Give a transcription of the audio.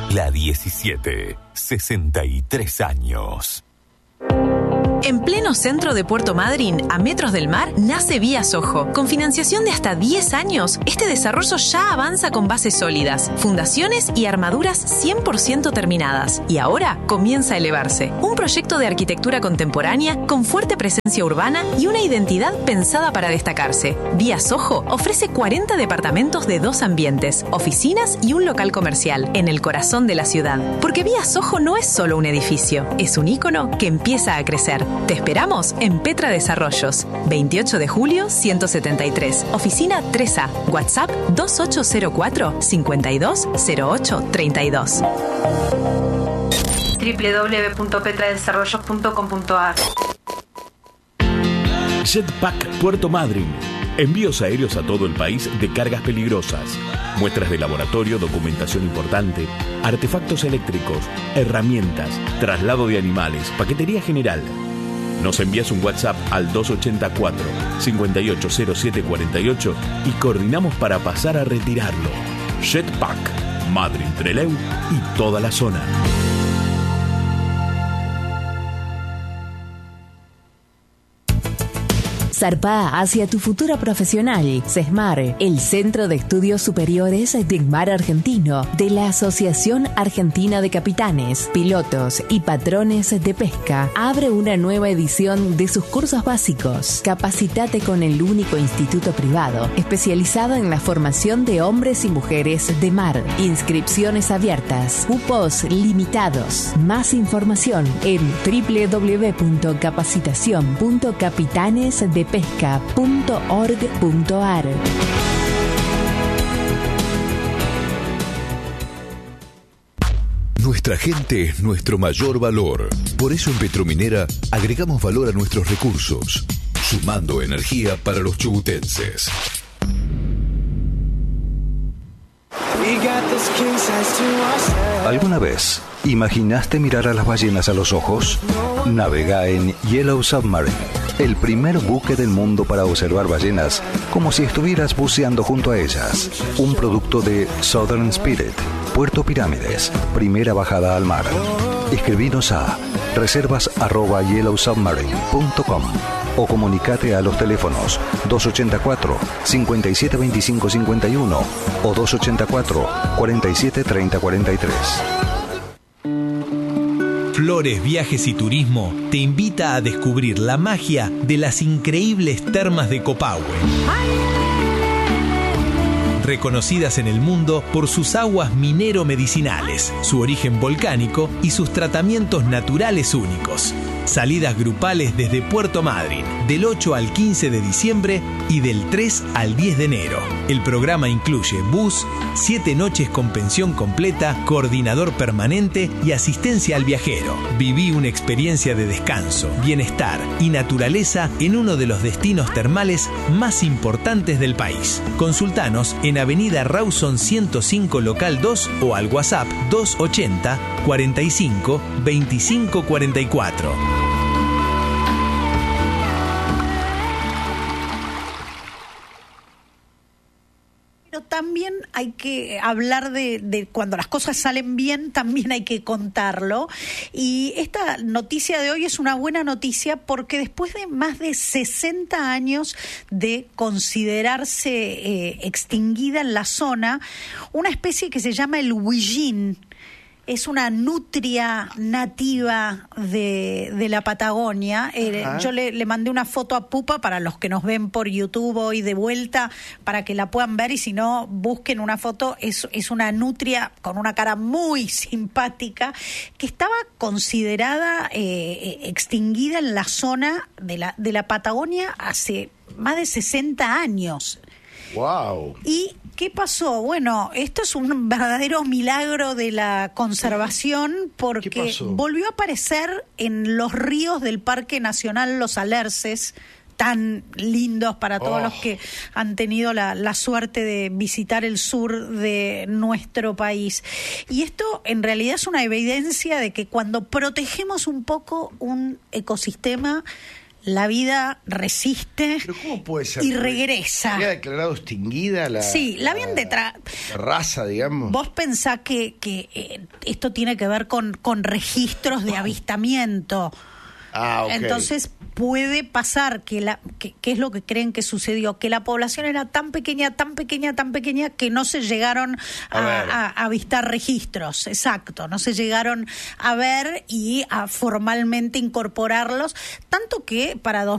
La 17, 63 años. En pleno centro de Puerto Madryn, a metros del mar, nace Vía Sojo. Con financiación de hasta 10 años, este desarrollo ya avanza con bases sólidas, fundaciones y armaduras 100% terminadas. Y ahora comienza a elevarse. Un proyecto de arquitectura contemporánea con fuerte presencia urbana y una identidad pensada para destacarse. Vía Sojo ofrece 40 departamentos de 2 ambientes, oficinas y un local comercial en el corazón de la ciudad. Porque Vía Sojo no es solo un edificio, es un ícono que empieza a crecer. Te esperamos en Petra Desarrollos, 28 de julio 173, oficina 3A, WhatsApp 2804-520832. www.petradesarrollos.com.ar. Jetpack Puerto Madryn. Envíos aéreos a todo el país de cargas peligrosas, muestras de laboratorio, documentación importante, artefactos eléctricos, herramientas, traslado de animales, paquetería general. Nos envías un WhatsApp al 284-580748 y coordinamos para pasar a retirarlo. Jetpack, Madryn, Trelew y toda la zona. Zarpá hacia tu futuro profesional. CESMAR, el Centro de Estudios Superiores de Mar Argentino de la Asociación Argentina de Capitanes, Pilotos y Patrones de Pesca, abre una nueva edición de sus cursos básicos. Capacitate con el único instituto privado especializado en la formación de hombres y mujeres de mar. Inscripciones abiertas, cupos limitados. Más información en www.capacitacion.capitanesdepesca.org.ar. Nuestra gente es nuestro mayor valor. Por eso en Petrominera agregamos valor a nuestros recursos, sumando energía para los chubutenses. ¿Alguna vez imaginaste mirar a las ballenas a los ojos? Navega en Yellow Submarine, el primer buque del mundo para observar ballenas como si estuvieras buceando junto a ellas. Un producto de Southern Spirit, Puerto Pirámides, primera bajada al mar. Escribinos a reservas@yellowsubmarine.com o comunicate a los teléfonos 284-572551 o 284-473043. Flores, Viajes y Turismo te invita a descubrir la magia de las increíbles termas de Copahue. Reconocidas en el mundo por sus aguas minero-medicinales, su origen volcánico y sus tratamientos naturales únicos. Salidas grupales desde Puerto Madryn, del 8 al 15 de diciembre y del 3 al 10 de enero. El programa incluye bus, 7 noches con pensión completa, coordinador permanente y asistencia al viajero. Viví una experiencia de descanso, bienestar y naturaleza en uno de los destinos termales más importantes del país. Consultanos en Avenida Rawson 105 Local 2 o al WhatsApp 280 45 25 44. Pero también hay que hablar de cuando las cosas salen bien, también hay que contarlo. Y esta noticia de hoy es una buena noticia porque después de más de 60 años de considerarse extinguida en la zona, una especie que se llama el huillín, es una nutria nativa de la Patagonia. Yo le mandé una foto a Pupa para los que nos ven por YouTube hoy de vuelta, para que la puedan ver, y si no, busquen una foto. Es una nutria con una cara muy simpática que estaba considerada extinguida en la zona de la Patagonia hace más de 60 años. ¡Wow! ¿Y qué pasó? Bueno, esto es un verdadero milagro de la conservación porque volvió a aparecer en los ríos del Parque Nacional Los Alerces, tan lindos para todos los que han tenido la suerte de visitar el sur de nuestro país. Y esto en realidad es una evidencia de que cuando protegemos un poco un ecosistema, la vida resiste. ¿Pero cómo puede ser? Y regresa. ¿Había declarado extinguida la raza, digamos? Vos pensás que esto tiene que ver con registros de avistamiento. Okay. Entonces puede pasar que es lo que creen que sucedió, que la población era tan pequeña que no se llegaron a avistar registros, exacto, no se llegaron a ver y a formalmente incorporarlos, tanto que para